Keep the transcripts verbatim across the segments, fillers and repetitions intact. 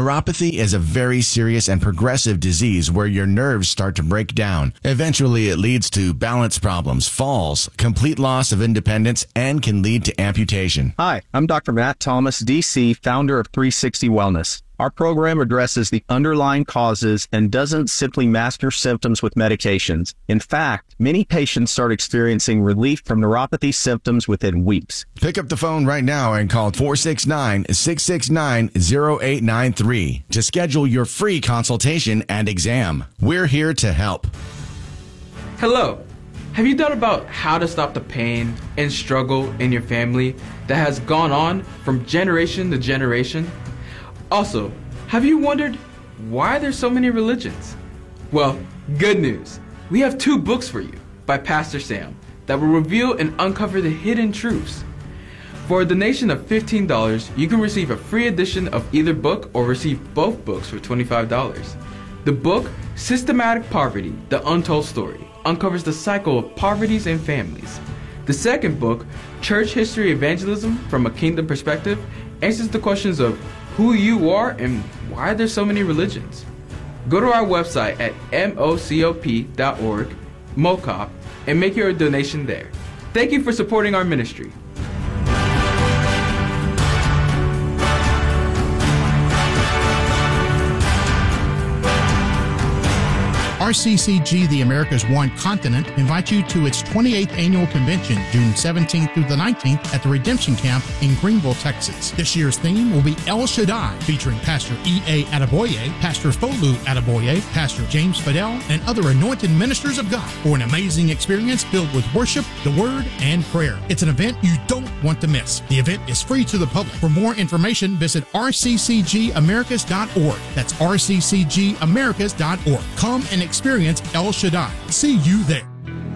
Neuropathy is a very serious and progressive disease where your nerves start to break down. Eventually, it leads to balance problems, falls, complete loss of independence, and can lead to amputation. Hi, I'm Doctor Matt Thomas, D C, founder of three sixty Wellness. Our program addresses the underlying causes and doesn't simply mask your symptoms with medications. In fact, many patients start experiencing relief from neuropathy symptoms within weeks. Pick up the phone right now and call four six nine, six six nine, zero eight nine three to schedule your free consultation and exam. We're here to help. Hello. Have you thought about how to stop the pain and struggle in your family that has gone on from generation to generation? Also, have you wondered why there's so many religions? Well, good news. We have two books for you by Pastor Sam that will reveal and uncover the hidden truths. For a donation of fifteen dollars, you can receive a free edition of either book or receive both books for twenty-five dollars. The book, Systematic Poverty, The Untold Story, uncovers the cycle of poverties and families. The second book, Church History Evangelism from a Kingdom Perspective, answers the questions of who you are and why there's so many religions. Go to our website at mocop dot org, MOCOP, and make your donation there. Thank you for supporting our ministry. R C C G, the America's One Continent, invites you to its twenty-eighth annual convention, June seventeenth through the nineteenth at the Redemption Camp in Greenville, Texas. This year's theme will be El Shaddai, featuring Pastor E A Adeboye, Pastor Folu Adeboye, Pastor James Fidel, and other anointed ministers of God for an amazing experience filled with worship, the Word, and prayer. It's an event you don't want to miss. The event is free to the public. For more information, visit r c c g americas dot org. That's r c c g americas dot org. Come and experience El Shaddai. See you there.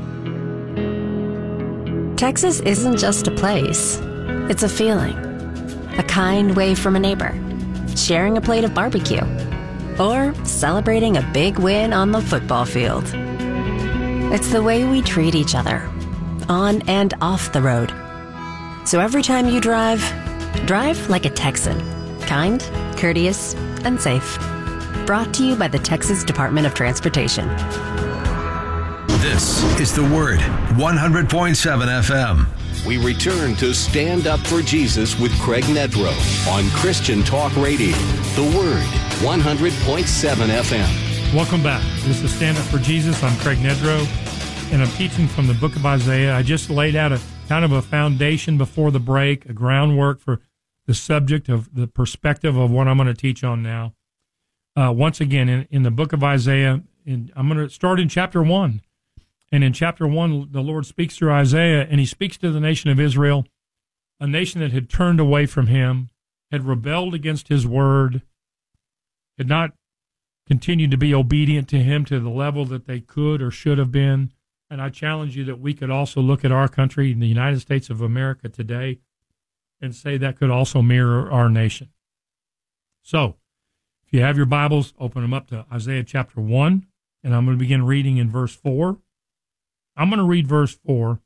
Texas isn't just a place. It's a feeling. A kind wave from a neighbor. Sharing a plate of barbecue. Or celebrating a big win on the football field. It's the way we treat each other. On and off the road. So every time you drive, drive like a Texan. Kind, courteous, and safe. Brought to you by the Texas Department of Transportation. This is The Word, one hundred point seven F M. We return to Stand Up for Jesus with Craig Nedrow on Christian Talk Radio. The Word, one hundred point seven F M. Welcome back. This is Stand Up for Jesus. I'm Craig Nedrow, and I'm teaching from the book of Isaiah. I just laid out a kind of a foundation before the break, a groundwork for the subject of the perspective of what I'm going to teach on now. Uh, once again, in, in the book of Isaiah, in, I'm going to start in chapter one. And in chapter one, the Lord speaks through Isaiah, and he speaks to the nation of Israel, a nation that had turned away from him, had rebelled against his word, had not continued to be obedient to him to the level that they could or should have been. And I challenge you that we could also look at our country, in the United States of America today, and say that could also mirror our nation. So, if you have your Bibles, open them up to Isaiah chapter one, and I'm going to begin reading in verse four. I'm going to read verse four,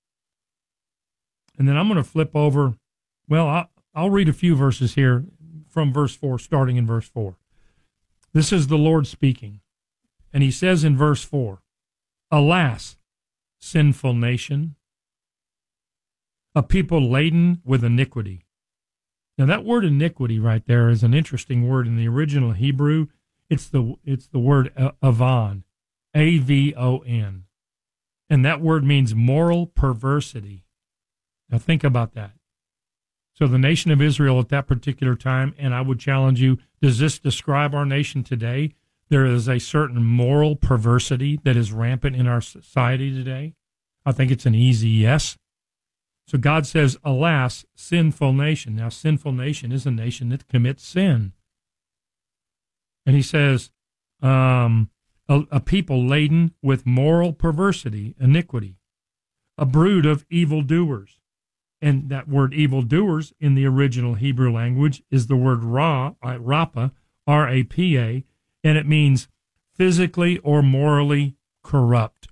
and then I'm going to flip over. Well, I'll, I'll read a few verses here from verse four, starting in verse four. This is the Lord speaking, and he says in verse four, "Alas, sinful nation, a people laden with iniquity." Now, that word iniquity right there is an interesting word in the original Hebrew. It's the it's the word avon, A V O N. And that word means moral perversity. Now, think about that. So the nation of Israel at that particular time, and I would challenge you, does this describe our nation today? There is a certain moral perversity that is rampant in our society today. I think it's an easy yes. So God says, alas, sinful nation. Now, sinful nation is a nation that commits sin. And he says, um, a, a people laden with moral perversity, iniquity, a brood of evildoers. And that word evildoers in the original Hebrew language is the word ra, uh, rapa, R A P A, and it means physically or morally corrupt.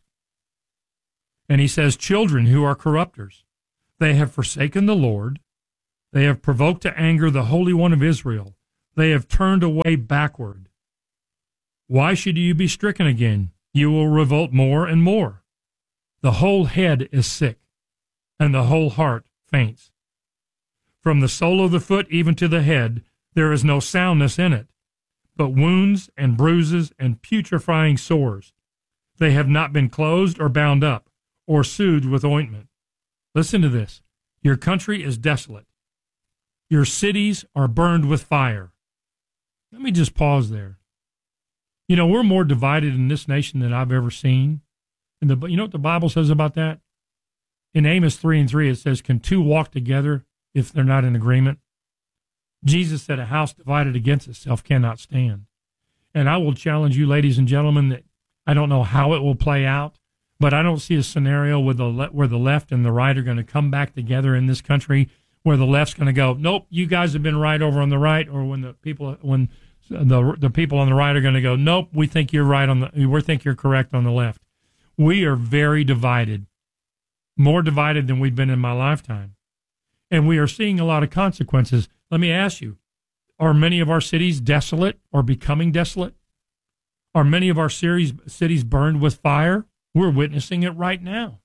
And he says, children who are corrupters. They have forsaken the Lord. They have provoked to anger the Holy One of Israel. They have turned away backward. Why should you be stricken again? You will revolt more and more. The whole head is sick, and the whole heart faints. From the sole of the foot even to the head, there is no soundness in it, but wounds and bruises and putrefying sores. They have not been closed or bound up, or soothed with ointment. Listen to this. Your country is desolate. Your cities are burned with fire. Let me just pause there. You know, we're more divided in this nation than I've ever seen. And the, you know what the Bible says about that? In Amos three and three, it says, can two walk together if they're not in agreement? Jesus said a house divided against itself cannot stand. And I will challenge you, ladies and gentlemen, that I don't know how it will play out, but I don't see a scenario where the, le- where the left and the right are going to come back together in this country, where the left's going to go, nope, you guys have been right over on the right, or when the people when the the people on the right are going to go, nope, we think you're right on the we think you're correct on the left. We are very divided, more divided than we've been in my lifetime, and we are seeing a lot of consequences. Let me ask you: are many of our cities desolate or becoming desolate? Are many of our cities cities burned with fire? We're witnessing it right now.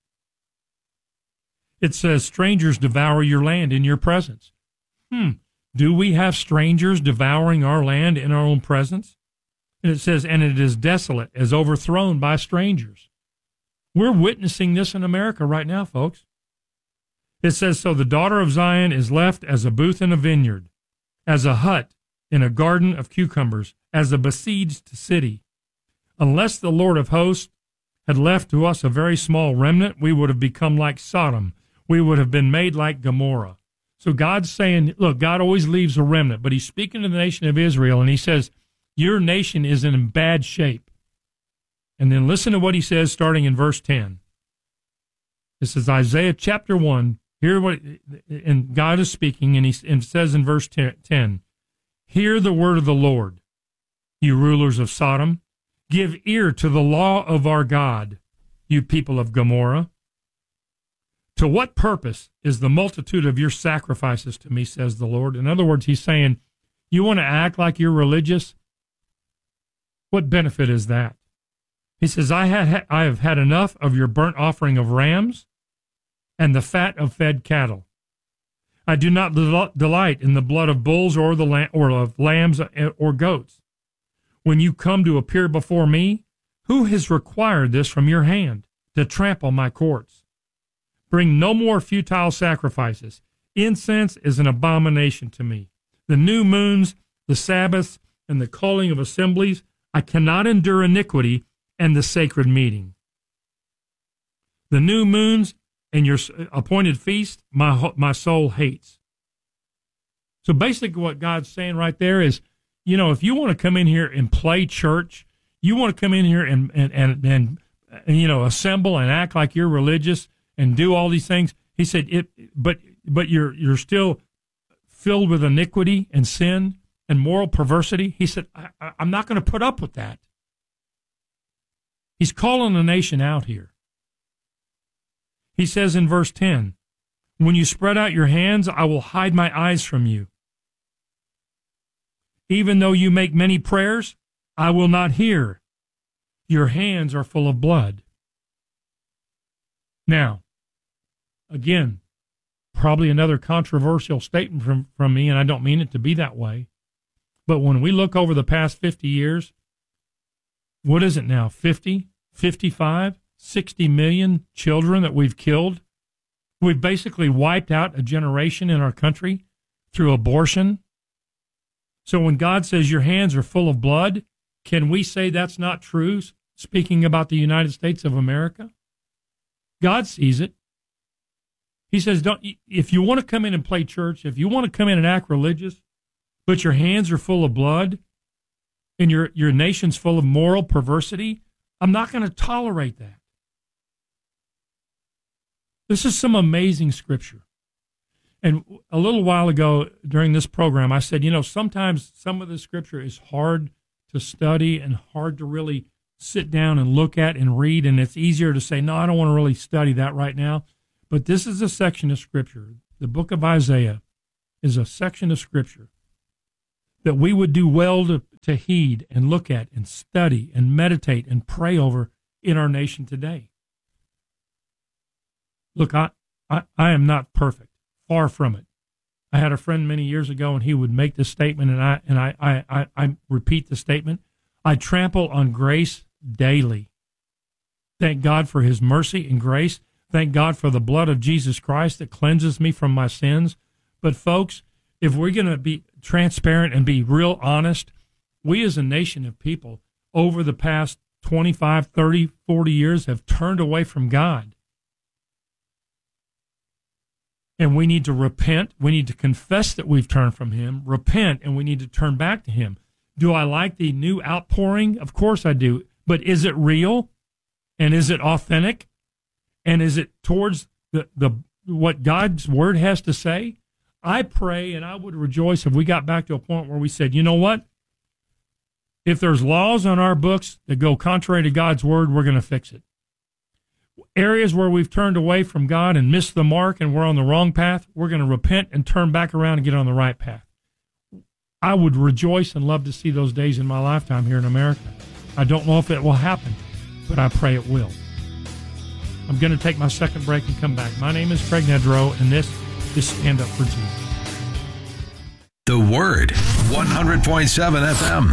It says, strangers devour your land in your presence. Hmm. Do we have strangers devouring our land in our own presence? And it says, and it is desolate, as overthrown by strangers. We're witnessing this in America right now, folks. It says, so the daughter of Zion is left as a booth in a vineyard, as a hut in a garden of cucumbers, as a besieged city. Unless the Lord of hosts had left to us a very small remnant, we would have become like Sodom. We would have been made like Gomorrah. So God's saying, look, God always leaves a remnant, but he's speaking to the nation of Israel, and he says, your nation is in bad shape. And then listen to what he says starting in verse ten. This is Isaiah chapter one. Hear what, and God is speaking, and he and says in verse ten, hear the word of the Lord, you rulers of Sodom. Give ear to the law of our God, you people of Gomorrah. To what purpose is the multitude of your sacrifices to me, says the Lord? In other words, he's saying, you want to act like you're religious? What benefit is that? He says, I, had, I have had enough of your burnt offering of rams and the fat of fed cattle. I do not del- delight in the blood of bulls or, the lam- or of lambs or goats. When you come to appear before me, who has required this from your hand, to trample my courts? Bring no more futile sacrifices. Incense is an abomination to me. The new moons, the Sabbaths, and the calling of assemblies, I cannot endure iniquity and the sacred meeting. The new moons and your appointed feast, my, my soul hates. So basically what God's saying right there is, you know, if you want to come in here and play church, you want to come in here and, and, and, and, and you know, assemble and act like you're religious and do all these things. He said, it, but, but you're, you're still filled with iniquity and sin and moral perversity. He said, I, I, I'm not going to put up with that. He's calling the nation out here. He says in verse ten, when you spread out your hands, I will hide my eyes from you. Even though you make many prayers, I will not hear. Your hands are full of blood. Now, again, probably another controversial statement from, from me, and I don't mean it to be that way. But when we look over the past fifty years, what is it now, fifty, fifty-five, sixty million children that we've killed? We've basically wiped out a generation in our country through abortion. So when God says your hands are full of blood, can we say that's not true, speaking about the United States of America? God sees it. He says, "Don't. If you want to come in and play church, if you want to come in and act religious, but your hands are full of blood and your, your nation's full of moral perversity, I'm not going to tolerate that." This is some amazing scripture. And a little while ago during this program, I said, you know, sometimes some of the scripture is hard to study and hard to really sit down and look at and read, and it's easier to say, no, I don't want to really study that right now. But this is a section of scripture. The book of Isaiah is a section of scripture that we would do well to, to heed and look at and study and meditate and pray over in our nation today. Look, I, I, I am not perfect, far from it. I had a friend many years ago, and he would make this statement, and I and I, I, I, I repeat the statement. I trample on grace daily. Thank God for his mercy and grace. Thank God for the blood of Jesus Christ that cleanses me from my sins. But folks, if we're going to be transparent and be real honest, we as a nation of people over the past twenty-five, thirty, forty years have turned away from God. And we need to repent. We need to confess that we've turned from him, repent, and we need to turn back to him. Do I like the new outpouring? Of course I do. But is it real? And is it authentic? And is it towards the, the what God's word has to say? I pray and I would rejoice if we got back to a point where we said, you know what? If there's laws on our books that go contrary to God's word, we're going to fix it. Areas where we've turned away from God and missed the mark and we're on the wrong path, we're going to repent and turn back around and get on the right path. I would rejoice and love to see those days in my lifetime here in America. I don't know if it will happen, but I pray it will. I'm going to take my second break and come back. My name is Craig Nedrow, and this is Stand Up for Jesus. The Word, one hundred point seven F M.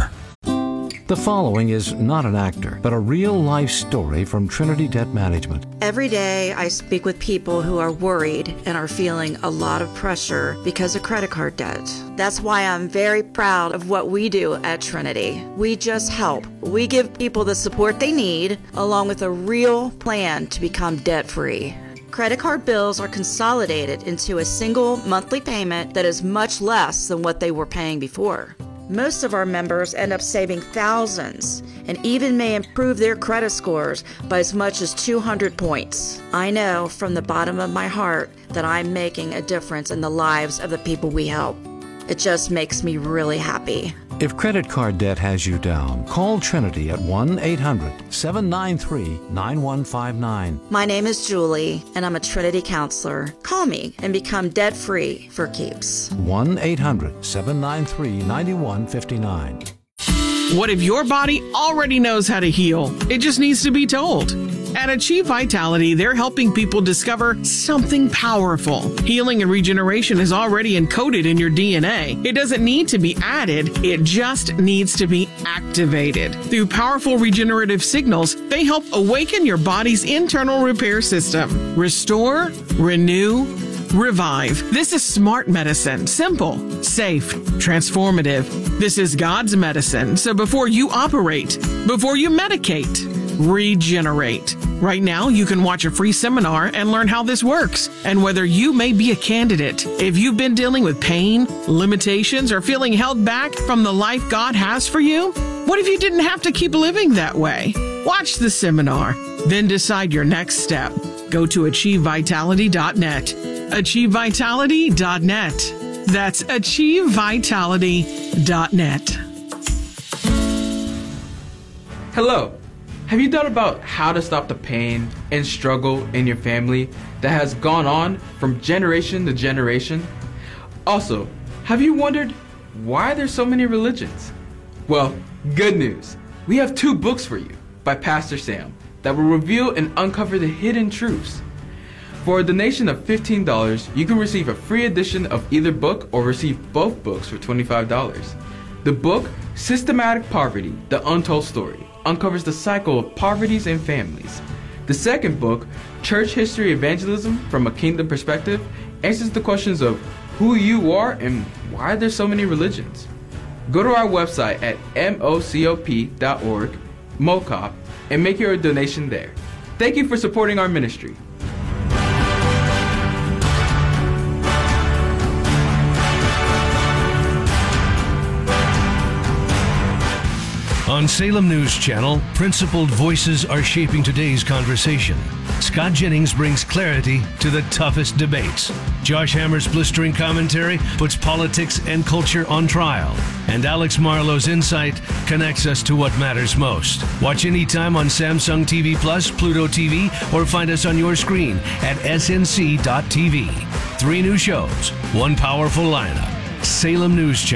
The following is not an actor, but a real-life story from Trinity Debt Management. Every day I speak with people who are worried and are feeling a lot of pressure because of credit card debt. That's why I'm very proud of what we do at Trinity. We just help. We give people the support they need, along with a real plan to become debt-free. Credit card bills are consolidated into a single monthly payment that is much less than what they were paying before. Most of our members end up saving thousands and even may improve their credit scores by as much as two hundred points. I know from the bottom of my heart that I'm making a difference in the lives of the people we help. It just makes me really happy. If credit card debt has you down, call Trinity at one eight hundred seven nine three nine one five nine. My name is Julie, and I'm a Trinity counselor. Call me and become debt-free for keeps. one eight hundred seven nine three nine one five nine. What if your body already knows how to heal? It just needs to be told. At Achieve Vitality, they're helping people discover something powerful. Healing and regeneration is already encoded in your D N A. It doesn't need to be added, it just needs to be activated. Through powerful regenerative signals, they help awaken your body's internal repair system. Restore, renew, revive. This is smart medicine. Simple, safe, transformative. This is God's medicine. So before you operate, before you medicate, regenerate. Right now, you can watch a free seminar and learn how this works and whether you may be a candidate. If you've been dealing with pain, limitations, or feeling held back from the life God has for you, what if you didn't have to keep living that way? Watch the seminar, then decide your next step. Go to achieve vitality dot net. achieve vitality dot net. That's achieve vitality dot net. Hello. Have you thought about how to stop the pain and struggle in your family that has gone on from generation to generation? Also, have you wondered why there's so many religions? Well, good news. We have two books for you by Pastor Sam that will reveal and uncover the hidden truths. For a donation of fifteen dollars, you can receive a free edition of either book or receive both books for twenty-five dollars. The book, Systematic Poverty, The Untold Story, uncovers the cycle of poverties in families. The second book, Church History Evangelism from a Kingdom Perspective, answers the questions of who you are and why there's so many religions. Go to our website at mocop dot org, MOCOP, and make your donation there. Thank you for supporting our ministry. On Salem News Channel, principled voices are shaping today's conversation. Scott Jennings brings clarity to the toughest debates. Josh Hammer's blistering commentary puts politics and culture on trial. And Alex Marlowe's insight connects us to what matters most. Watch anytime on Samsung T V Plus, Pluto T V, or find us on your screen at S N C dot T V. Three new shows, one powerful lineup. Salem News Channel.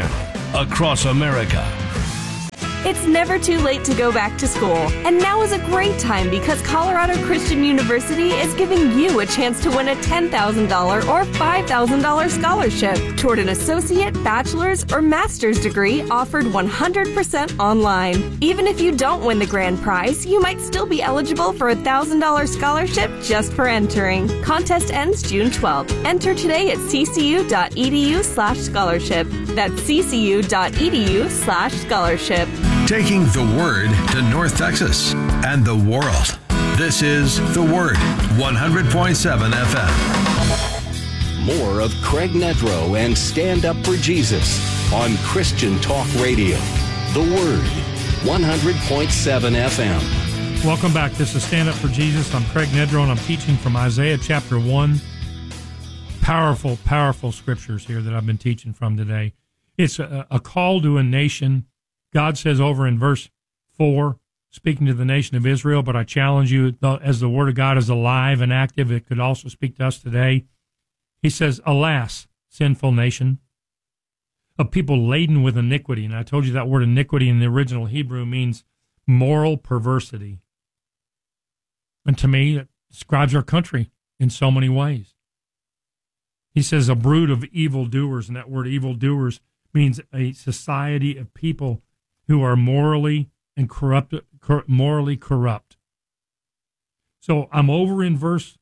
across America. It's never too late to go back to school, and now is a great time because Colorado Christian University is giving you a chance to win a ten thousand dollars or five thousand dollars scholarship toward an associate, bachelor's, or master's degree offered one hundred percent online. Even if you don't win the grand prize, you might still be eligible for a one thousand dollars scholarship just for entering. Contest ends June twelfth. Enter today at ccu.edu slash scholarship. That's ccu.edu slash scholarship. Taking the Word to North Texas and the world. This is The Word, one hundred point seven F M. More of Craig Nedrow and Stand Up for Jesus on Christian Talk Radio. The Word, one hundred point seven F M. Welcome back. This is Stand Up for Jesus. I'm Craig Nedrow, and I'm teaching from Isaiah chapter one. Powerful, powerful scriptures here that I've been teaching from today. It's a, a call to a nation. God says over in verse four, speaking to the nation of Israel, but I challenge you, as the word of God is alive and active, it could also speak to us today. He says, alas, sinful nation, a people laden with iniquity. And I told you that word iniquity in the original Hebrew means moral perversity. And to me, it describes our country in so many ways. He says a brood of evildoers, and that word evildoers means a society of people who are morally and corrupt, cor- morally corrupt. So I'm over in verse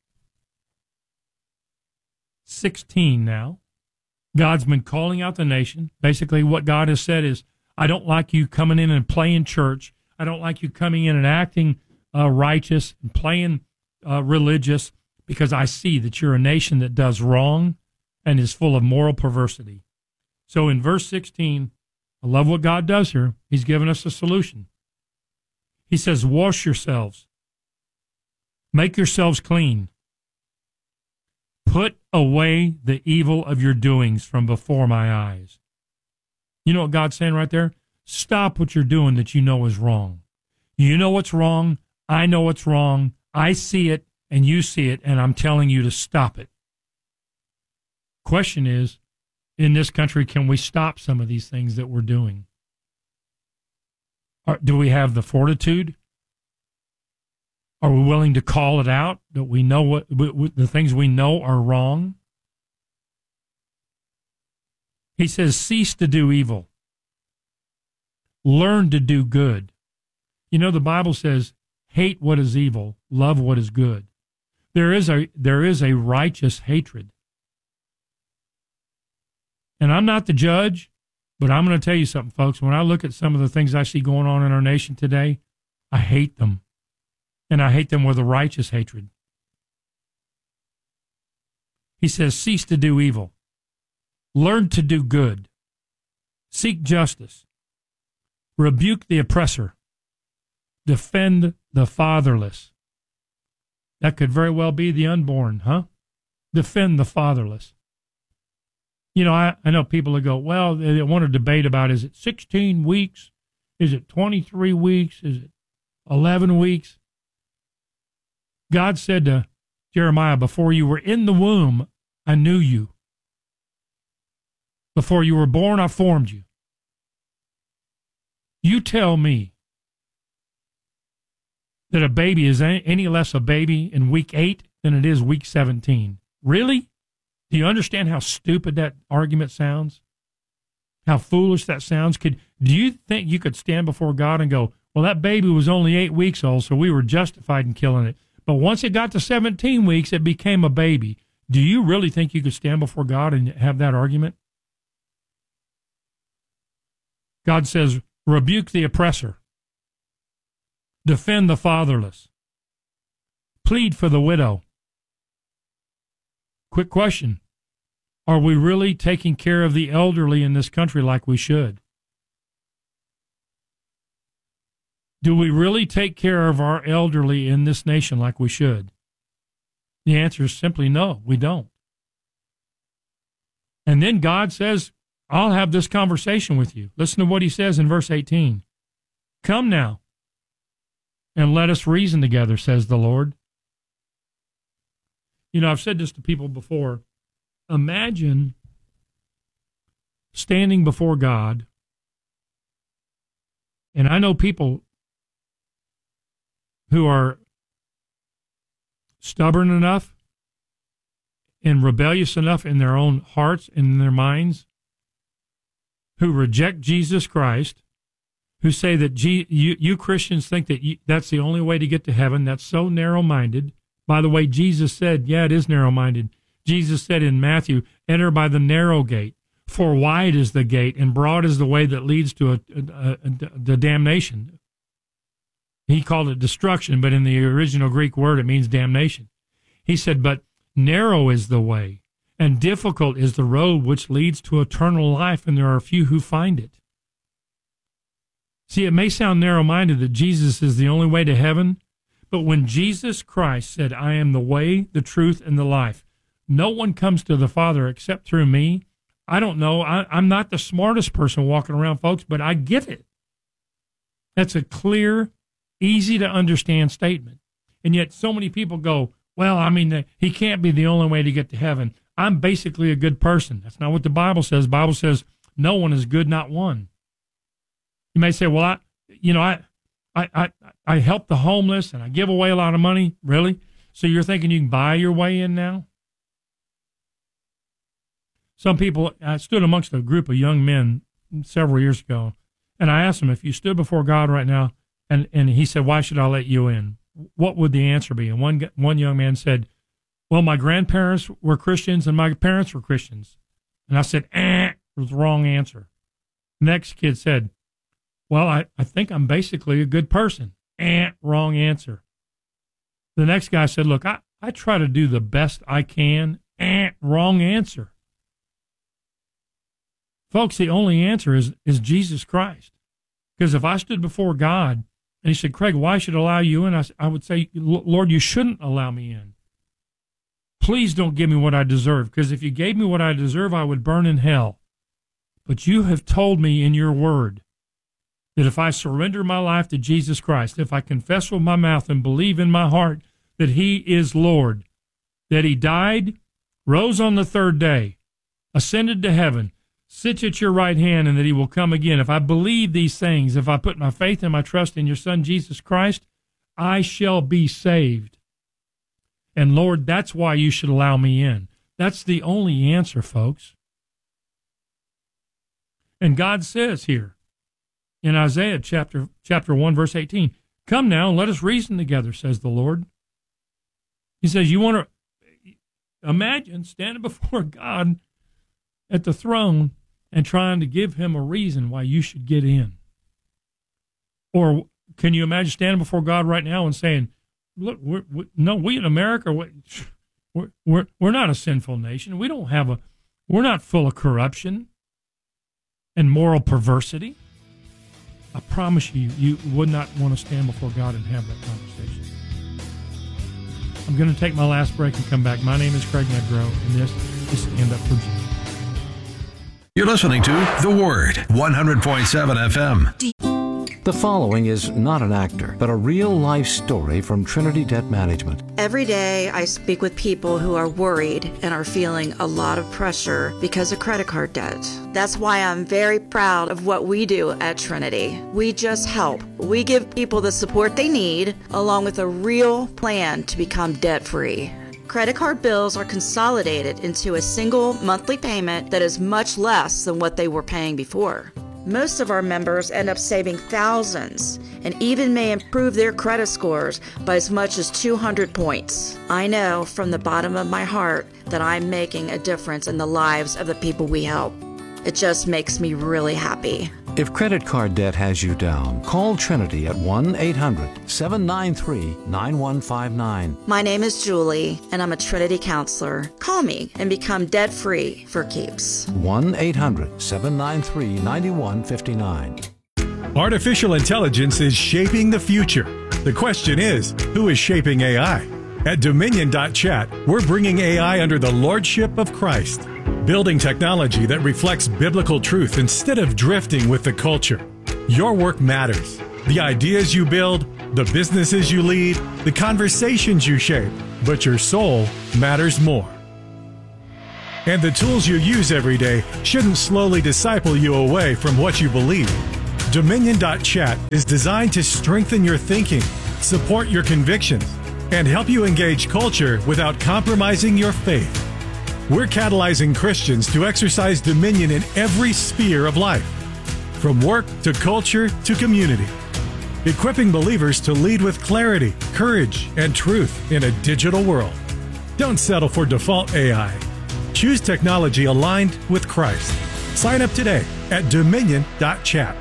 sixteen now. God's been calling out the nation. Basically, what God has said is, I don't like you coming in and playing church. I don't like you coming in and acting uh, righteous and playing uh, religious, because I see that you're a nation that does wrong and is full of moral perversity. So in verse sixteen, I love what God does here. He's given us a solution. He says, wash yourselves. Make yourselves clean. Put away the evil of your doings from before my eyes. You know what God's saying right there? Stop what you're doing that you know is wrong. You know what's wrong. I know what's wrong. I see it, and you see it, and I'm telling you to stop it. Question is, in this country, can we stop some of these things that we're doing? Or do we have the fortitude? Are we willing to call it out? Do we know what the things we know are wrong? He says, cease to do evil. Learn to do good. You know, the Bible says, hate what is evil, love what is good. There is a, there is a righteous hatred. And I'm not the judge, but I'm going to tell you something, folks. When I look at some of the things I see going on in our nation today, I hate them. And I hate them with a righteous hatred. He says, cease to do evil. Learn to do good. Seek justice. Rebuke the oppressor. Defend the fatherless. That could very well be the unborn, huh? Defend the fatherless. You know, I, I know people that go, well, they want to debate about, is it sixteen weeks? Is it twenty-three weeks? Is it eleven weeks? God said to Jeremiah, before you were in the womb, I knew you. Before you were born, I formed you. You tell me that a baby is any less a baby in week eight than it is week seventeen. Really? Do you understand how stupid that argument sounds? How foolish that sounds? Could do you think you could stand before God and go, well, that baby was only eight weeks old, so we were justified in killing it. But once it got to seventeen weeks, it became a baby. Do you really think you could stand before God and have that argument? God says, rebuke the oppressor. Defend the fatherless. Plead for the widow. Quick question. Are we really taking care of the elderly in this country like we should? Do we really take care of our elderly in this nation like we should? The answer is simply no, we don't. And then God says, I'll have this conversation with you. Listen to what he says in verse eighteen. Come now, and let us reason together, says the Lord. You know, I've said this to people before. Imagine standing before God And I know people who are stubborn enough and rebellious enough in their own hearts and in their minds, who reject Jesus Christ, who say that G, you, you Christians think that you, that's the only way to get to heaven. That's so narrow-minded. By the way, Jesus said, yeah, it is narrow-minded. Jesus said in Matthew, enter by the narrow gate, for wide is the gate and broad is the way that leads to a, a, a, a, the damnation. He called it destruction, but in the original Greek word, it means damnation. He said, but narrow is the way, and difficult is the road which leads to eternal life, and there are few who find it. See, it may sound narrow-minded that Jesus is the only way to heaven, but when Jesus Christ said, I am the way, the truth, and the life, no one comes to the Father except through me. I don't know. I, I'm not the smartest person walking around, folks, but I get it. That's a clear, easy-to-understand statement. And yet so many people go, well, I mean, he can't be the only way to get to heaven. I'm basically a good person. That's not what the Bible says. The Bible says no one is good, not one. You may say, well, I, you know, I, I, I, I help the homeless and I give away a lot of money. Really? So you're thinking you can buy your way in now? Some people, I stood amongst a group of young men several years ago, and I asked them, if you stood before God right now, and, and he said, why should I let you in? What would the answer be? And one one young man said, well, my grandparents were Christians and my parents were Christians. And I said, eh, it was the wrong answer. Next kid said, well, I, I think I'm basically a good person. Eh, wrong answer. The next guy said, look, I, I try to do the best I can. Eh, wrong answer. Folks, the only answer is, is Jesus Christ. Because if I stood before God and he said, Craig, why should I allow you in? I, I would say, Lord, you shouldn't allow me in. Please don't give me what I deserve, because if you gave me what I deserve, I would burn in hell. But you have told me in your word that if I surrender my life to Jesus Christ, if I confess with my mouth and believe in my heart that he is Lord, that he died, rose on the third day, ascended to heaven, sits at your right hand, and that he will come again. If I believe these things, if I put my faith and my trust in your Son, Jesus Christ, I shall be saved. And Lord, that's why you should allow me in. That's the only answer, folks. And God says here in Isaiah chapter, chapter one, verse eighteen, come now and let us reason together, says the Lord. He says, you want to imagine standing before God at the throne and trying to give him a reason why you should get in. Or can you imagine standing before God right now and saying, look, we're, we, no, we in America, we're, we're, we're not a sinful nation. We don't have a, we're not full of corruption and moral perversity. I promise you, you would not want to stand before God and have that conversation. I'm going to take my last break and come back. My name is Craig Nedrow, and this is Stand Up for Jesus. You're listening to The Word, one hundred point seven F M. The following is not an actor, but a real-life story from Trinity Debt Management. Every day I speak with people who are worried and are feeling a lot of pressure because of credit card debt. That's why I'm very proud of what we do at Trinity. We just help. We give people the support they need, along with a real plan to become debt-free. Credit card bills are consolidated into a single monthly payment that is much less than what they were paying before. Most of our members end up saving thousands and even may improve their credit scores by as much as two hundred points. I know from the bottom of my heart that I'm making a difference in the lives of the people we help. It just makes me really happy. If credit card debt has you down, call Trinity at one eight hundred seven nine three nine one five nine. My name is Julie, and I'm a Trinity counselor. Call me and become debt-free for keeps. one eight hundred seven nine three nine one five nine. Artificial intelligence is shaping the future. The question is, who is shaping A I? At Dominion dot chat, we're bringing A I under the lordship of Christ, building technology that reflects biblical truth instead of drifting with the culture. Your work matters. The ideas you build, the businesses you lead, the conversations you shape, but your soul matters more. And the tools you use every day shouldn't slowly disciple you away from what you believe. Dominion dot chat is designed to strengthen your thinking, support your convictions, and help you engage culture without compromising your faith. We're catalyzing Christians to exercise dominion in every sphere of life, from work to culture to community, equipping believers to lead with clarity, courage, and truth in a digital world. Don't settle for default A I. Choose technology aligned with Christ. Sign up today at Dominion dot chat.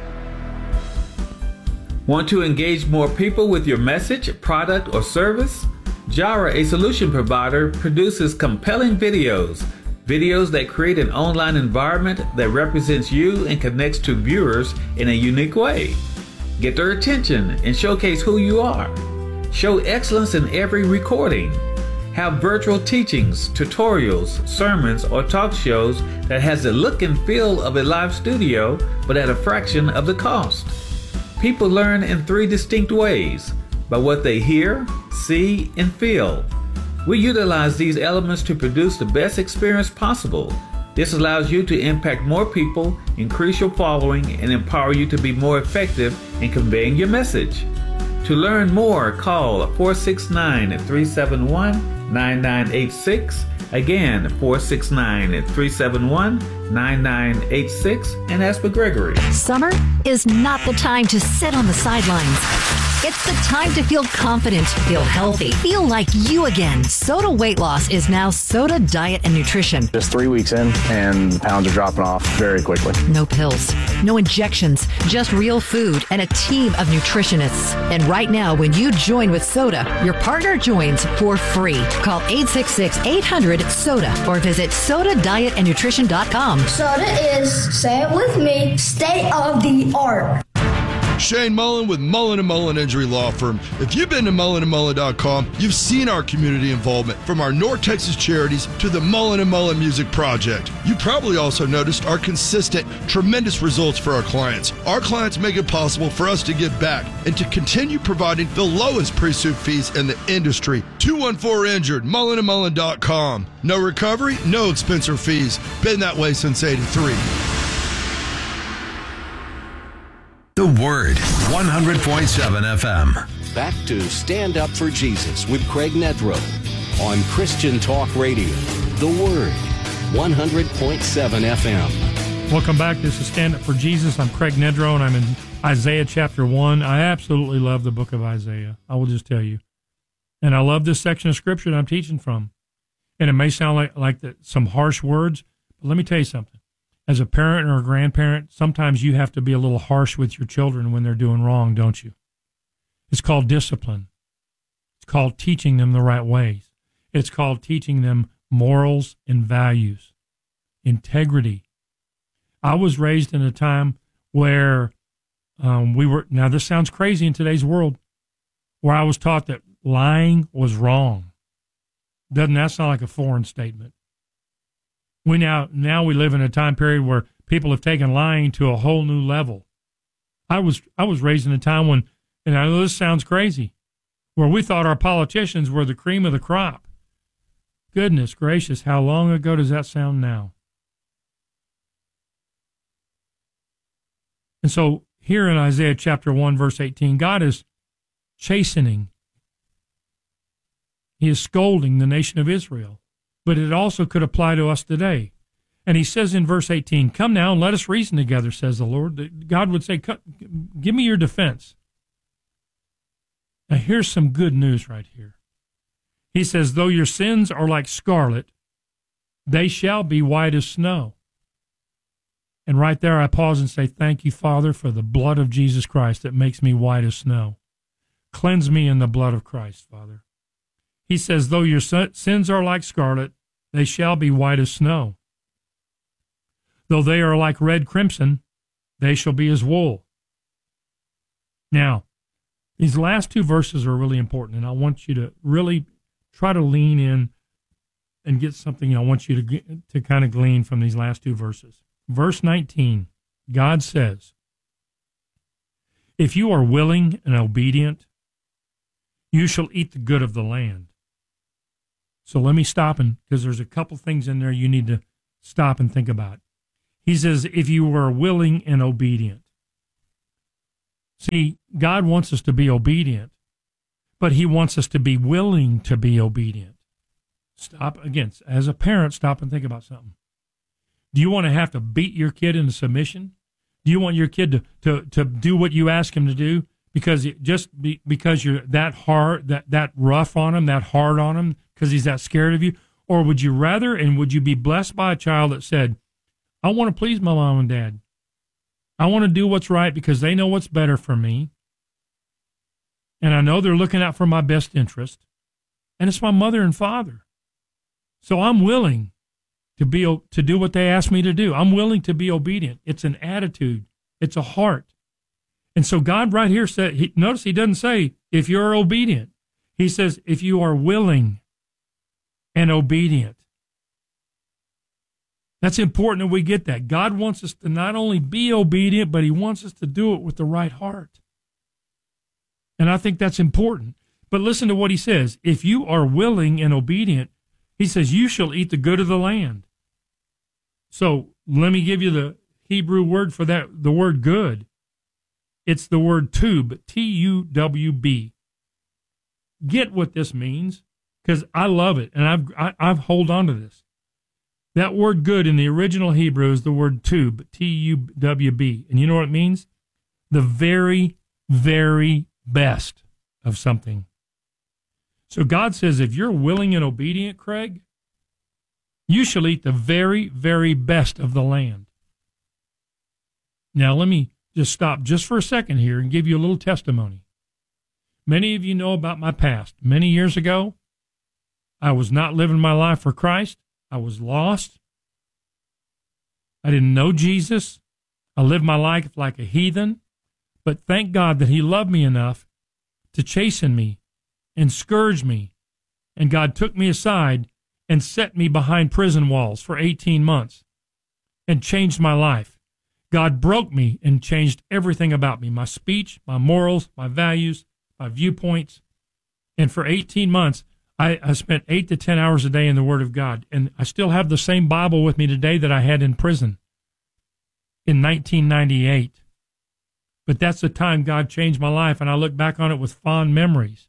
Want to engage more people with your message, product, or service? Jara, a solution provider, produces compelling videos. Videos that create an online environment that represents you and connects to viewers in a unique way. Get their attention and showcase who you are. Show excellence in every recording. Have virtual teachings, tutorials, sermons, or talk shows that has the look and feel of a live studio, but at a fraction of the cost. People learn in three distinct ways: by what they hear, see, and feel. We utilize these elements to produce the best experience possible. This allows you to impact more people, increase your following, and empower you to be more effective in conveying your message. To learn more, call four six nine, three seven one, nine nine eight six. Again, four six nine, three seven one, nine nine eight six, and ask for Gregory. Summer is not the time to sit on the sidelines. It's the time to feel confident, feel healthy, feel like you again. Soda Weight Loss is now Soda Diet and Nutrition. Just three weeks in, and the pounds are dropping off very quickly. No pills, no injections, just real food and a team of nutritionists. And right now, when you join with Soda, your partner joins for free. Call eight six six, eight hundred, SODA or visit soda diet and nutrition dot com. Soda is, say it with me, state of the art. Shane Mullen with Mullen and Mullen Injury Law Firm. If you've been to mullen and mullen dot com, you've seen our community involvement, from our North Texas charities to the Mullen and Mullen Music Project. You probably also noticed our consistent, tremendous results for our clients. Our clients make it possible for us to give back and to continue providing the lowest pre-suit fees in the industry. two one four injured, mullen and mullen dot com. No recovery, no expense or fees. Been that way since eighty-three. The Word, one hundred point seven F M. Back to Stand Up for Jesus with Craig Nedrow on Christian Talk Radio. The Word, one hundred point seven F M. Welcome back. This is Stand Up for Jesus. I'm Craig Nedrow, and I'm in Isaiah chapter one. I absolutely love the book of Isaiah. I will just tell you. And I love this section of Scripture that I'm teaching from. And it may sound like, like the, some harsh words, but let me tell you something. As a parent or a grandparent, sometimes you have to be a little harsh with your children when they're doing wrong, don't you? It's called discipline. It's called teaching them the right ways. It's called teaching them morals and values, integrity. I was raised in a time where um, we were, now this sounds crazy in today's world, where I was taught that lying was wrong. Doesn't that sound like a foreign statement? We now, now we live in a time period where people have taken lying to a whole new level. I was I was raised in a time when, and I know this sounds crazy, where we thought our politicians were the cream of the crop. Goodness gracious, how long ago does that sound now? And so here in Isaiah chapter one, verse eighteen, God is chastening. He is scolding the nation of Israel. But it also could apply to us today. And he says in verse eighteen, "Come now and let us reason together," says the Lord. God would say, "Give me your defense." Now here's some good news right here. He says, "Though your sins are like scarlet, they shall be white as snow." And right there I pause and say, thank you, Father, for the blood of Jesus Christ that makes me white as snow. Cleanse me in the blood of Christ, Father. He says, though your sins are like scarlet, they shall be white as snow. Though they are like red crimson, they shall be as wool. Now, these last two verses are really important, and I want you to really try to lean in and get something I want you to, to kind of glean from these last two verses. Verse nineteen, God says, if you are willing and obedient, you shall eat the good of the land. So let me stop, and because there's a couple things in there you need to stop and think about. He says, if you are willing and obedient. See, God wants us to be obedient, but he wants us to be willing to be obedient. Stop, again, as a parent, stop and think about something. Do you want to have to beat your kid into submission? Do you want your kid to, to, to do what you ask him to do because it just be, because you're that hard, that, that rough on him, that hard on him, because he's that scared of you? Or would you rather, and would you be blessed by a child that said, I want to please my mom and dad. I want to do what's right because they know what's better for me. And I know they're looking out for my best interest. And it's my mother and father. So I'm willing to be to do what they ask me to do. I'm willing to be obedient. It's an attitude. It's a heart. And so God right here said, he, notice he doesn't say if you're obedient. He says if you are willing and obedient. That's important that we get that. God wants us to not only be obedient, but he wants us to do it with the right heart. And I think that's important. But listen to what he says. If you are willing and obedient, he says, you shall eat the good of the land. So let me give you the Hebrew word for that, the word good. It's the word tube, T U W B. Get what this means, because I love it, and I've, I, I've hold on to this. That word good in the original Hebrew is the word tube, T U W B. And you know what it means? The very, very best of something. So God says, if you're willing and obedient, Craig, you shall eat the very, very best of the land. Now, let me just stop just for a second here and give you a little testimony. Many of you know about my past. Many years ago, I was not living my life for Christ. I was lost. I didn't know Jesus. I lived my life like a heathen. But thank God that he loved me enough to chasten me and scourge me. And God took me aside and set me behind prison walls for eighteen months and changed my life. God broke me and changed everything about me, my speech, my morals, my values, my viewpoints. And for eighteen months, I, I spent eight to ten hours a day in the Word of God. And I still have the same Bible with me today that I had in prison in nineteen ninety-eight. But that's the time God changed my life, and I look back on it with fond memories.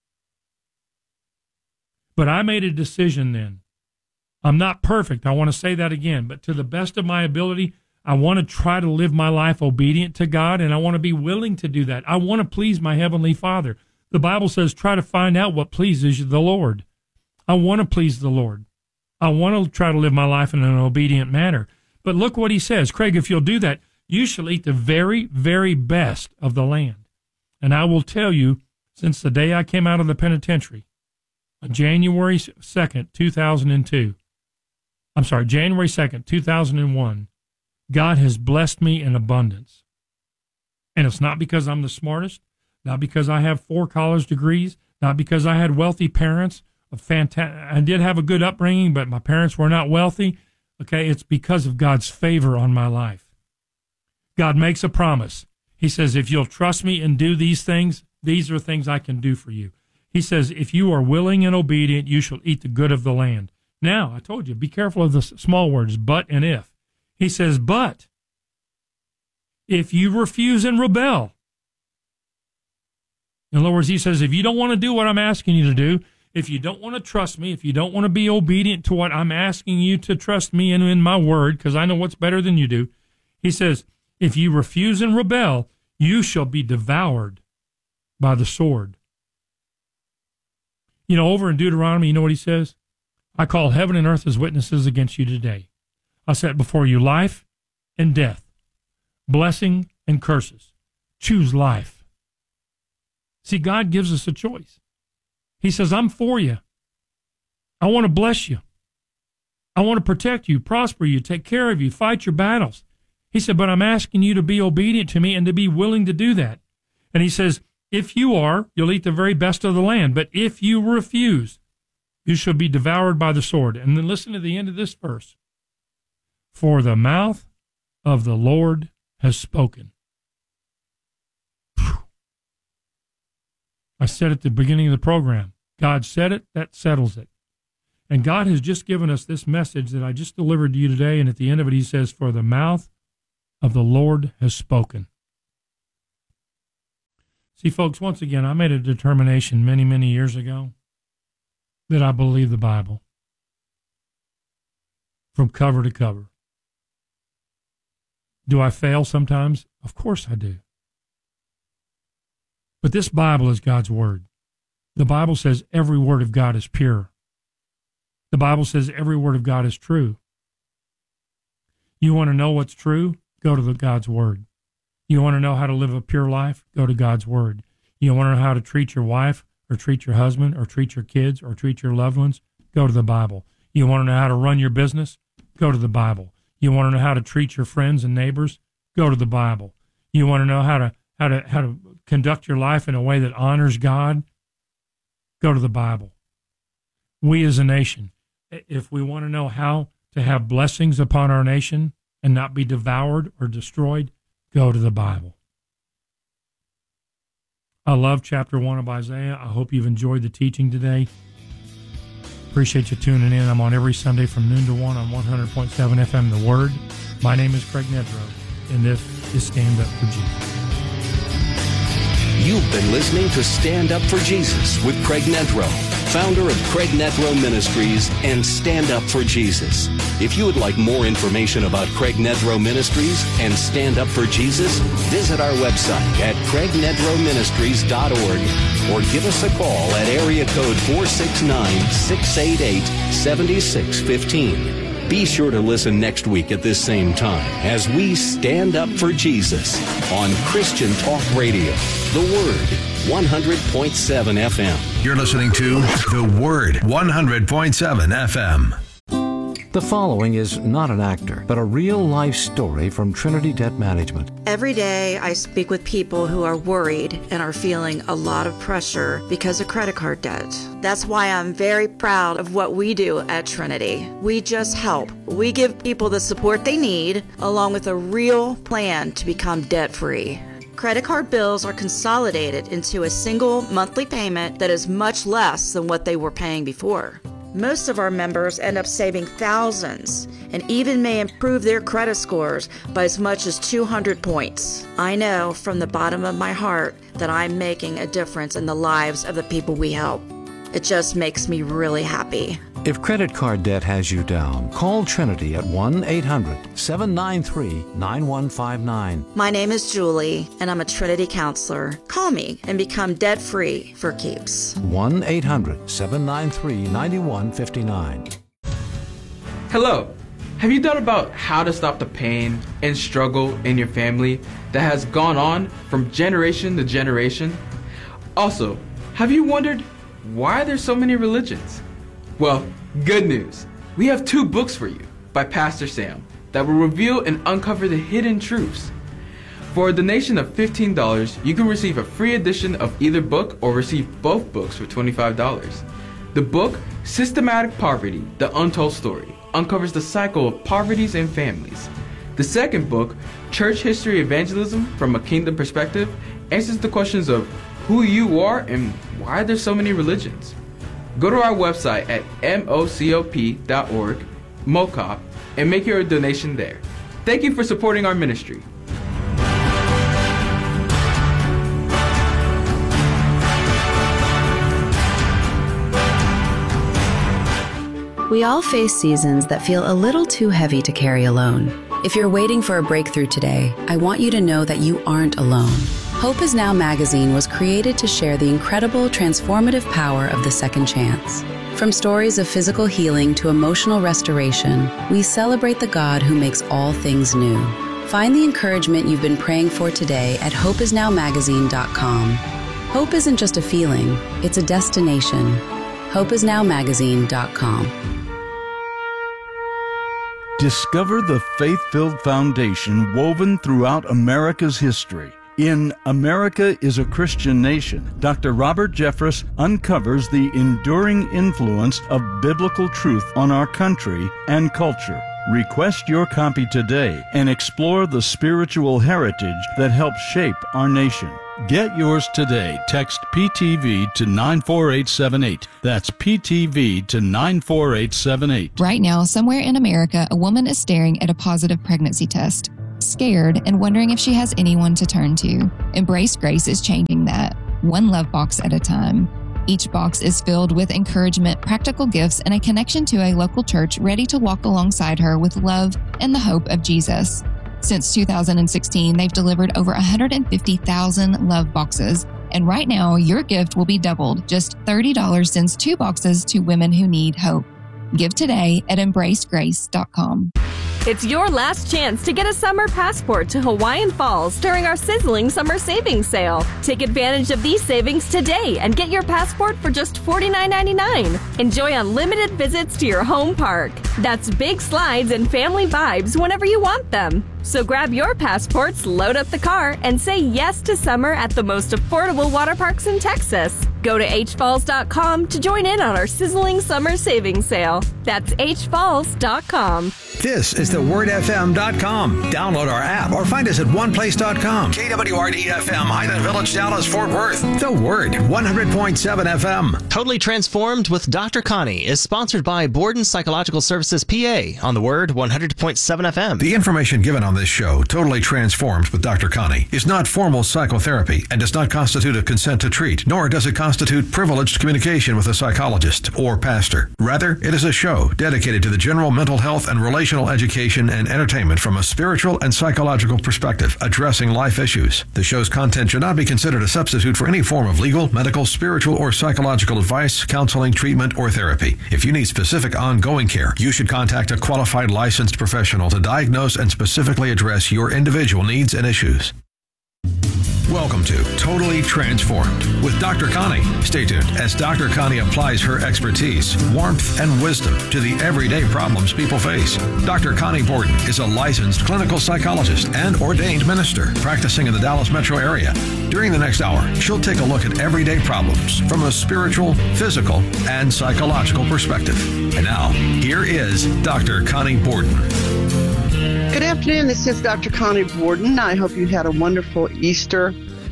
But I made a decision then. I'm not perfect. I want to say that again. But to the best of my ability, I want to try to live my life obedient to God, and I want to be willing to do that. I want to please my Heavenly Father. The Bible says try to find out what pleases the Lord. I want to please the Lord. I want to try to live my life in an obedient manner. But look what he says. Craig, if you'll do that, you shall eat the very, very best of the land. And I will tell you, since the day I came out of the penitentiary, on January second, two thousand two, I'm sorry, January second, two thousand one, God has blessed me in abundance. And it's not because I'm the smartest, not because I have four college degrees, not because I had wealthy parents. A fanta- I did have a good upbringing, but my parents were not wealthy. Okay, it's because of God's favor on my life. God makes a promise. He says, if you'll trust me and do these things, these are things I can do for you. He says, if you are willing and obedient, you shall eat the good of the land. Now, I told you, be careful of the small words, but and if. He says, but if you refuse and rebel. In other words, he says, if you don't want to do what I'm asking you to do, if you don't want to trust me, if you don't want to be obedient to what I'm asking you to trust me in, in my word, because I know what's better than you do, he says, if you refuse and rebel, you shall be devoured by the sword. You know, over in Deuteronomy, you know what he says? I call heaven and earth as witnesses against you today. I set before you life and death, blessing and curses. Choose life. See, God gives us a choice. He says, I'm for you. I want to bless you. I want to protect you, prosper you, take care of you, fight your battles. He said, but I'm asking you to be obedient to me and to be willing to do that. And he says, if you are, you'll eat the very best of the land. But if you refuse, you shall be devoured by the sword. And then listen to the end of this verse. For the mouth of the Lord has spoken. Whew. I said at the beginning of the program, God said it, that settles it. And God has just given us this message that I just delivered to you today. And at the end of it, he says, for the mouth of the Lord has spoken. See, folks, once again, I made a determination many, many years ago that I believe the Bible from cover to cover. Do I fail sometimes? Of course I do. But this Bible is God's Word. The Bible says every word of God is pure. The Bible says every word of God is true. You want to know what's true? Go to the God's Word. You want to know how to live a pure life? Go to God's Word. You want to know how to treat your wife or treat your husband or treat your kids or treat your loved ones? Go to the Bible. You want to know how to run your business? Go to the Bible. You want to know how to treat your friends and neighbors? Go to the Bible. You want to know how to how to how to conduct your life in a way that honors God? Go to the Bible. We as a nation, if we want to know how to have blessings upon our nation and not be devoured or destroyed, go to the Bible. I love chapter one of Isaiah. I hope you've enjoyed the teaching today. Appreciate you tuning in. I'm on every Sunday from noon to one on one hundred point seven F M, The Word. My name is Craig Nedrow, and this is Stand Up for Jesus. You've been listening to Stand Up for Jesus with Craig Nedrow, founder of Craig Nedrow Ministries and Stand Up for Jesus. If you would like more information about Craig Nedrow Ministries and Stand Up for Jesus, visit our website at craig nedrow ministries dot org or give us a call at area code four six nine, six eight eight, seven six one five. Be sure to listen next week at this same time as we stand up for Jesus on Christian Talk Radio, The Word, one hundred point seven F M. You're listening to The Word, one hundred point seven F M. The following is not an actor, but a real-life story from Trinity Debt Management. Every day I speak with people who are worried and are feeling a lot of pressure because of credit card debt. That's why I'm very proud of what we do at Trinity. We just help. We give people the support they need, along with a real plan to become debt-free. Credit card bills are consolidated into a single monthly payment that is much less than what they were paying before. Most of our members end up saving thousands and even may improve their credit scores by as much as two hundred points. I know from the bottom of my heart that I'm making a difference in the lives of the people we help. It just makes me really happy. If credit card debt has you down, call Trinity at one eight hundred, seven nine three, nine one five nine. My name is Julie, and I'm a Trinity counselor. Call me and become debt-free for keeps. one eight hundred, seven nine three, nine one five nine. Hello. Have you thought about how to stop the pain and struggle in your family that has gone on from generation to generation? Also, have you wondered why there's so many religions? Well, good news. We have two books for you by Pastor Sam that will reveal and uncover the hidden truths. For a donation of fifteen dollars, you can receive a free edition of either book or receive both books for twenty-five dollars. The book, Systematic Poverty, The Untold Story, uncovers the cycle of poverties in families. The second book, Church History Evangelism from a Kingdom Perspective, answers the questions of who you are and why there's so many religions. Go to our website at mocop dot org, MOCOP, and make your donation there. Thank you for supporting our ministry. We all face seasons that feel a little too heavy to carry alone. If you're waiting for a breakthrough today, I want you to know that you aren't alone. Hope Is Now magazine was created to share the incredible transformative power of the second chance. From stories of physical healing to emotional restoration, we celebrate the God who makes all things new. Find the encouragement you've been praying for today at hope is now magazine dot com. Hope isn't just a feeling, it's a destination. hope is now magazine dot com. Discover the faith-filled foundation woven throughout America's history. In America is a Christian Nation, Doctor Robert Jeffress uncovers the enduring influence of biblical truth on our country and culture. Request your copy today and explore the spiritual heritage that helps shape our nation. Get yours today. Text P T V to nine four eight seven eight. That's P T V to nine four eight seven eight. Right now, somewhere in America, a woman is staring at a positive pregnancy test. scared and wondering if she has anyone to turn to. Embrace Grace is changing that, one love box at a time. Each box is filled with encouragement, practical gifts, and a connection to a local church ready to walk alongside her with love and the hope of Jesus. Since two thousand sixteen, they've delivered over one hundred fifty thousand love boxes, and right now your gift will be doubled. Just thirty dollars sends two boxes to women who need hope. Give today at embrace grace dot com. It's your last chance to get a summer passport to Hawaiian Falls during our sizzling summer savings sale. Take advantage of these savings today and get your passport for just forty-nine ninety-nine. Enjoy unlimited visits to your home park. That's big slides and family vibes whenever you want them. So grab your passports, load up the car, and say yes to summer at the most affordable water parks in Texas. Go to h falls dot com to join in on our sizzling summer savings sale. That's h falls dot com. This is the word f m dot com. Download our app or find us at one place dot com. K W R D F M, Highland Village, Dallas, Fort Worth. The Word, one hundred point seven F M. Totally Transformed with Doctor Connie is sponsored by Borden Psychological Services P A on the Word, one hundred point seven F M. The information given on this show, Totally Transformed with Doctor Connie, is not formal psychotherapy and does not constitute a consent to treat, nor does it constitute privileged communication with a psychologist or pastor. Rather, it is a show dedicated to the general mental health and relational education and entertainment from a spiritual and psychological perspective, addressing life issues. The show's content should not be considered a substitute for any form of legal, medical, spiritual, or psychological advice, counseling, treatment, or therapy. If you need specific ongoing care, you should contact a qualified licensed professional to diagnose and specifically address your individual needs and issues. Welcome to Totally Transformed with Doctor Connie. Stay tuned as Doctor Connie applies her expertise, warmth, and wisdom to the everyday problems people face. Doctor Connie Borden is a licensed clinical psychologist and ordained minister practicing in the Dallas metro area. During the next hour, she'll take a look at everyday problems from a spiritual, physical, and psychological perspective. And now, here is Doctor Connie Borden. Good afternoon. This is Doctor Connie Borden. I hope you had a wonderful Easter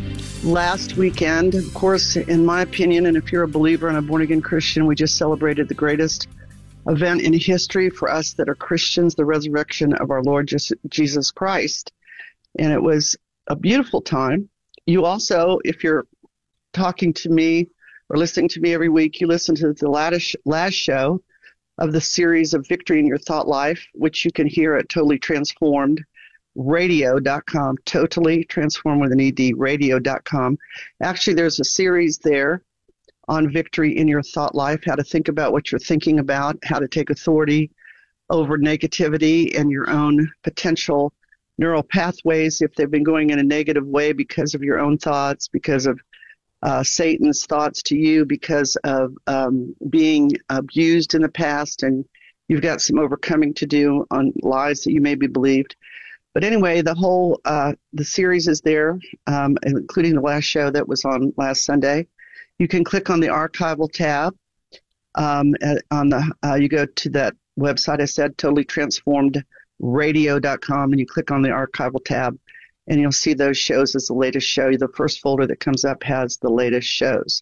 last weekend. Of course, in my opinion, and if you're a believer and a born-again Christian, we just celebrated the greatest event in history for us that are Christians, the resurrection of our Lord Jesus Christ. And it was a beautiful time. You also, if you're talking to me or listening to me every week, you listen to the last, last show of the series of Victory in Your Thought Life, which you can hear at totally transformed radio dot com, Totally Transformed with an E D, radio dot com. Actually, there's a series there on Victory in Your Thought Life, how to think about what you're thinking about, how to take authority over negativity and your own potential neural pathways if they've been going in a negative way because of your own thoughts, because of Uh, Satan's thoughts to you, because of um, being abused in the past, and you've got some overcoming to do on lies that you maybe believed. But anyway, the whole uh, the series is there, um, including the last show that was on last Sunday. You can click on the archival tab. Um, on the uh, you go to that website I said, totally transformed radio dot com, and you click on the archival tab. And you'll see those shows as the latest show. The first folder that comes up has the latest shows.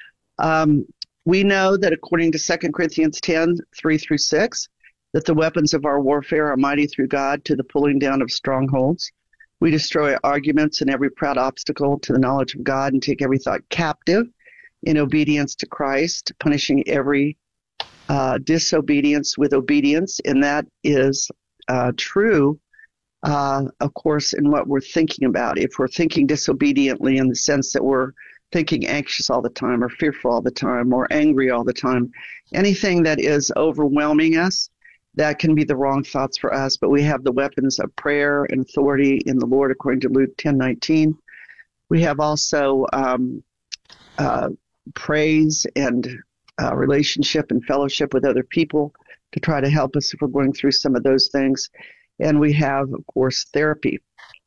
Um, we know that according to Second Corinthians ten, three through six, that the weapons of our warfare are mighty through God to the pulling down of strongholds. We destroy arguments and every proud obstacle to the knowledge of God and take every thought captive in obedience to Christ, punishing every uh, disobedience with obedience. And that is uh, true Uh, of course, in what we're thinking about. If we're thinking disobediently in the sense that we're thinking anxious all the time or fearful all the time or angry all the time, anything that is overwhelming us, that can be the wrong thoughts for us. But we have the weapons of prayer and authority in the Lord, according to Luke ten nineteen. We have also um, uh, praise and uh, relationship and fellowship with other people to try to help us if we're going through some of those things. And we have, of course, therapy.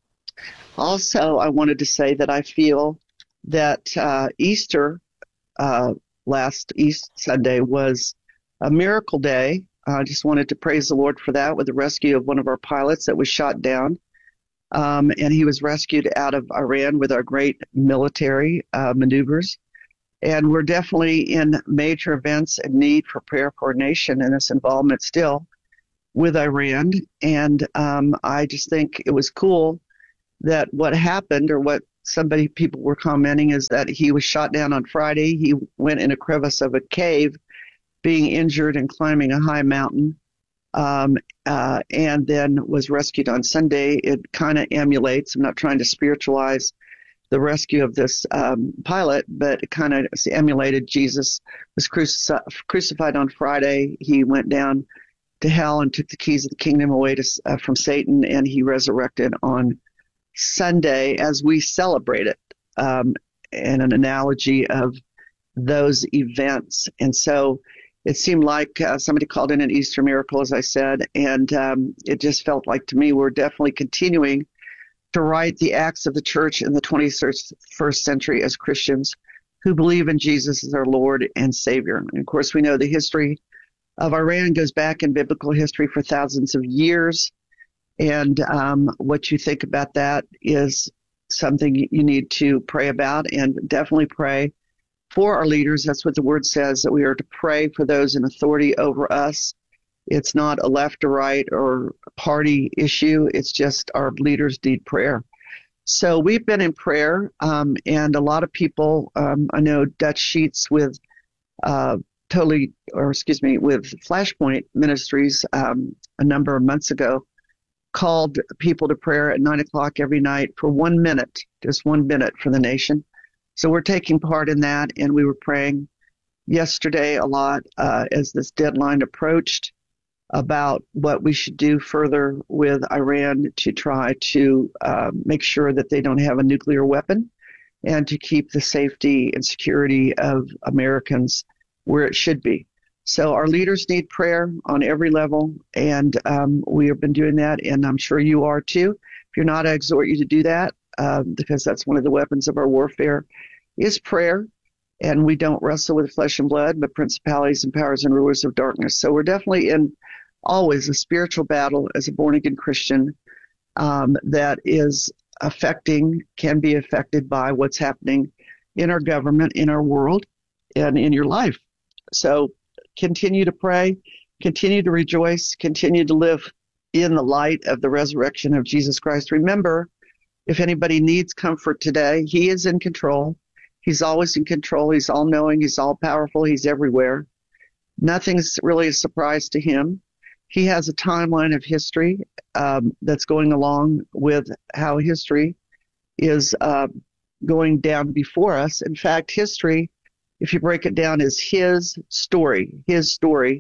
Also, I wanted to say that I feel that uh, Easter, uh, last Easter Sunday, was a miracle day. I just wanted to praise the Lord for that, with the rescue of one of our pilots that was shot down. Um, and he was rescued out of Iran with our great military uh, maneuvers. And we're definitely in major events and need for prayer coordination and this involvement still. with Iran. And um, I just think it was cool that what happened, or what somebody, people were commenting, is that he was shot down on Friday. He went in a crevice of a cave, being injured and climbing a high mountain, um, uh, and then was rescued on Sunday. It kind of emulates, I'm not trying to spiritualize the rescue of this um, pilot, but it kind of emulated Jesus was cruci- crucified on Friday. He went down to hell and took the keys of the kingdom away to, uh, from Satan, and he resurrected on Sunday as we celebrate it, um, and an analogy of those events. And so it seemed like uh, somebody called in an Easter miracle, as I said, and um, it just felt like to me we're definitely continuing to write the acts of the church in the twenty-first century as Christians who believe in Jesus as our Lord and Savior. And of course, we know the history of Iran goes back in biblical history for thousands of years. And um, what you think about that is something you need to pray about, and definitely pray for our leaders. That's what the word says, that we are to pray for those in authority over us. It's not a left or right or party issue. It's just our leaders need prayer. So we've been in prayer, um, and a lot of people, um, I know Dutch Sheets with uh, totally, or excuse me, with Flashpoint Ministries um, a number of months ago, called people to prayer at nine o'clock every night for one minute, just one minute for the nation. So we're taking part in that, and we were praying yesterday a lot uh, as this deadline approached about what we should do further with Iran to try to uh, make sure that they don't have a nuclear weapon, and to keep the safety and security of Americans where it should be. So our leaders need prayer on every level, and um, we have been doing that, and I'm sure you are too. If you're not, I exhort you to do that, um, because that's one of the weapons of our warfare is prayer, and we don't wrestle with flesh and blood, but principalities and powers and rulers of darkness. So we're definitely in always a spiritual battle as a born-again Christian um, that is affecting, can be affected by what's happening in our government, in our world, and in your life. So continue to pray, continue to rejoice, continue to live in the light of the resurrection of Jesus Christ. Remember, if anybody needs comfort today, he is in control. He's always in control. He's all-knowing. He's all-powerful. He's everywhere. Nothing's really a surprise to him. He has a timeline of history um, that's going along with how history is uh, going down before us. In fact, history, if you break it down, is his story, his story.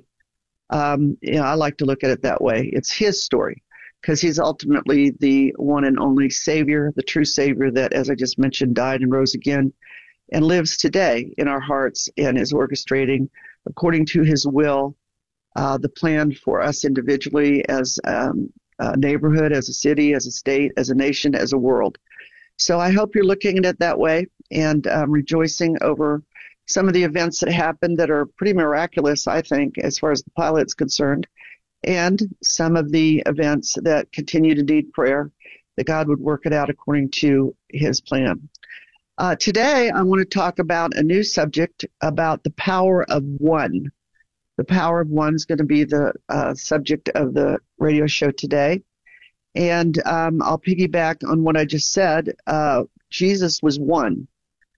Um, you know, I like to look at it that way. It's his story, because he's ultimately the one and only Savior, the true Savior that, as I just mentioned, died and rose again and lives today in our hearts, and is orchestrating according to his will uh, the plan for us individually, as um, a neighborhood, as a city, as a state, as a nation, as a world. So I hope you're looking at it that way, and um, rejoicing over some of the events that happened that are pretty miraculous, I think, as far as the pilot's concerned, and some of the events that continue to need prayer, that God would work it out according to his plan. Uh, today, I want to talk about a new subject about the power of one. The power of one is going to be the uh, subject of the radio show today. And um, I'll piggyback on what I just said. Uh, Jesus was one.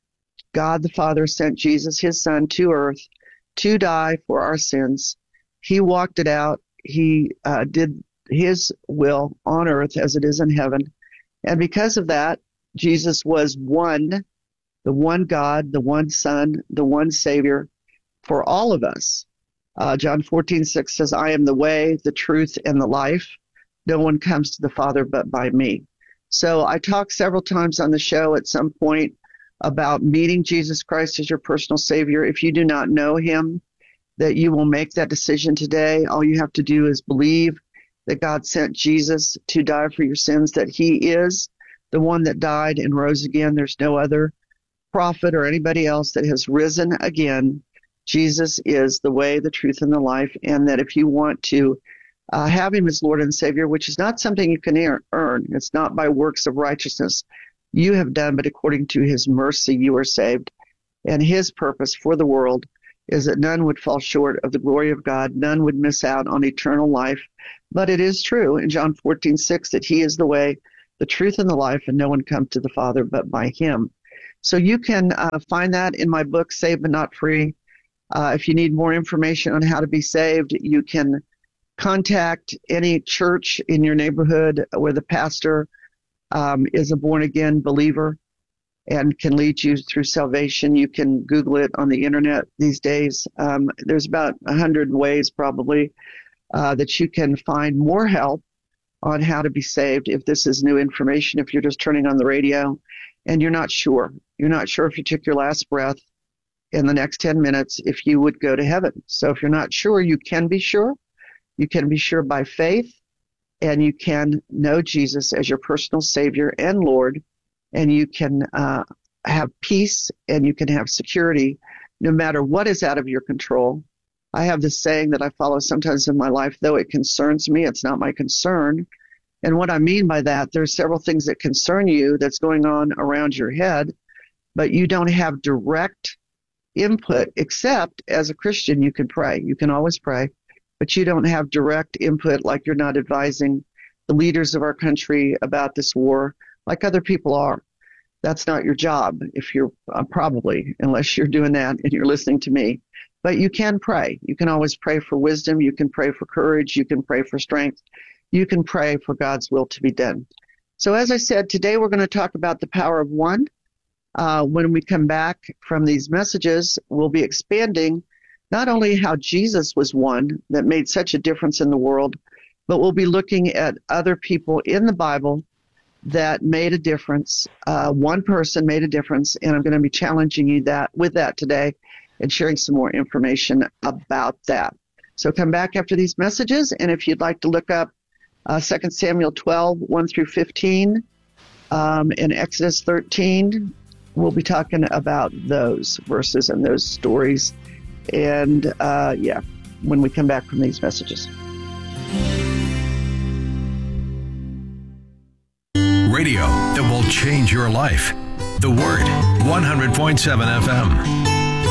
God the Father sent Jesus, his son, to earth to die for our sins. He walked it out. He uh, did his will on earth as it is in heaven. And because of that, Jesus was one, the one God, the one Son, the one Savior for all of us. Uh, John fourteen six says, I am the way, the truth, and the life. No one comes to the Father but by me. So I talked several times on the show at some point about meeting Jesus Christ as your personal Savior. If you do not know him, that you will make that decision today. All you have to do is believe that God sent Jesus to die for your sins, that he is the one that died and rose again. There's no other prophet or anybody else that has risen again. Jesus is the way, the truth, and the life, and that if you want to uh, have him as Lord and Savior, which is not something you can earn, it's not by works of righteousness you have done, but according to his mercy you are saved, and his purpose for the world is that none would fall short of the glory of God. None would miss out on eternal life. But it is true in John fourteen six that he is the way, the truth, and the life, and no one comes to the Father but by him. So you can uh, find that in my book, Saved But Not Free. Uh, if you need more information on how to be saved, you can contact any church in your neighborhood where the pastor um, is a born-again believer and can lead you through salvation. You can Google it on the internet these days. Um, there's about a hundred ways probably uh, that you can find more help on how to be saved if this is new information, if you're just turning on the radio and you're not sure. You're not sure if you took your last breath in the next ten minutes if you would go to heaven. So if you're not sure, you can be sure. You can be sure by faith, and you can know Jesus as your personal Savior and Lord, and you can uh, have peace and you can have security no matter what is out of your control. I have this saying that I follow sometimes in my life, though it concerns me, it's not my concern. And what I mean by that, there's several things that concern you that's going on around your head, but you don't have direct input, except as a Christian, you can pray. You can always pray, but you don't have direct input, like you're not advising the leaders of our country about this war like other people are. That's not your job, if you're uh, probably, unless you're doing that and you're listening to me. But you can pray. You can always pray for wisdom. You can pray for courage. You can pray for strength. You can pray for God's will to be done. So as I said, today we're going to talk about the power of one. Uh, when we come back from these messages, we'll be expanding not only how Jesus was one that made such a difference in the world, but we'll be looking at other people in the Bible that made a difference. Uh, one person made a difference, and I'm going to be challenging you that with that today and sharing some more information about that. So come back after these messages, and if you'd like to look up uh, Second Samuel twelve, one through fifteen, um, and Exodus thirteen, we'll be talking about those verses and those stories. And, uh, yeah, when we come back from these messages. Radio that will change your life. The Word, one hundred point seven F M.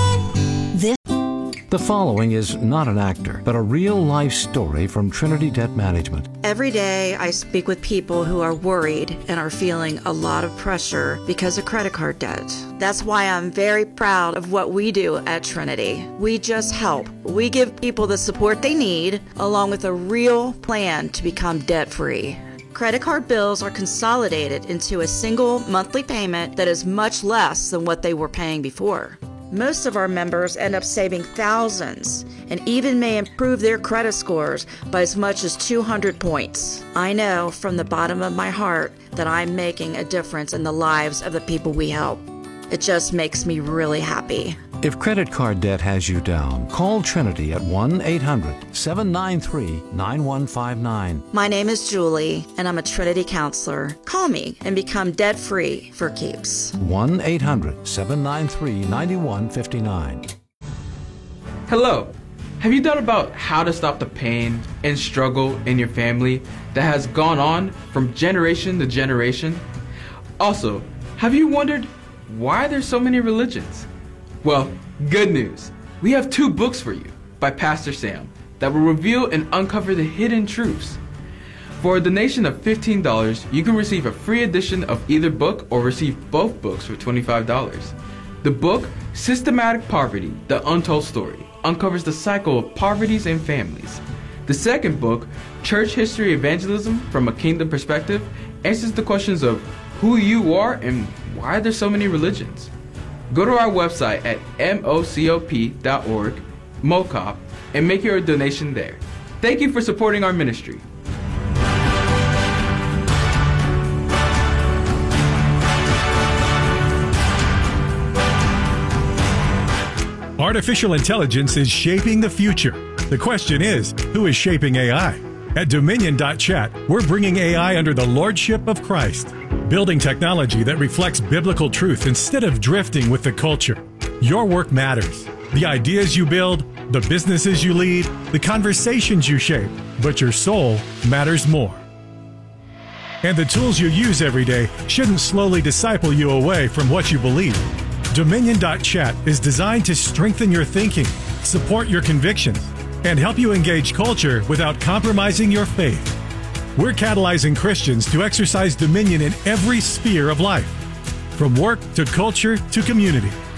The following is not an actor, but a real-life story from Trinity Debt Management. Every day I speak with people who are worried and are feeling a lot of pressure because of credit card debt. That's why I'm very proud of what we do at Trinity. We just help. We give people the support they need, along with a real plan to become debt-free. Credit card bills are consolidated into a single monthly payment that is much less than what they were paying before. Most of our members end up saving thousands and even may improve their credit scores by as much as two hundred points. I know from the bottom of my heart that I'm making a difference in the lives of the people we help. It just makes me really happy. If credit card debt has you down, call Trinity at one eight hundred, seven nine three, nine one five nine. My name is Julie, and I'm a Trinity counselor. Call me and become debt-free for keeps. one eight hundred, seven nine three, nine one five nine. Hello. Have you thought about how to stop the pain and struggle in your family that has gone on from generation to generation? Also, have you wondered why there's so many religions? Well, good news. We have two books for you by Pastor Sam that will reveal and uncover the hidden truths. For a donation of fifteen dollars, you can receive a free edition of either book or receive both books for twenty-five dollars. The book, Systematic Poverty, The Untold Story, uncovers the cycle of poverties and families. The second book, Church History Evangelism from a Kingdom Perspective, answers the questions of who you are and why there's so many religions. Go to our website at mocop dot org, MOCOP, and make your donation there. Thank you for supporting our ministry. Artificial intelligence is shaping the future. The question is, who is shaping A I? At Dominion dot chat, we're bringing A I under the lordship of Christ, building technology that reflects biblical truth instead of drifting with the culture. Your work matters. The ideas you build, the businesses you lead, the conversations you shape, but your soul matters more. And the tools you use every day shouldn't slowly disciple you away from what you believe. Dominion dot chat is designed to strengthen your thinking, support your convictions, and help you engage culture without compromising your faith. We're catalyzing Christians to exercise dominion in every sphere of life, from work to culture to community.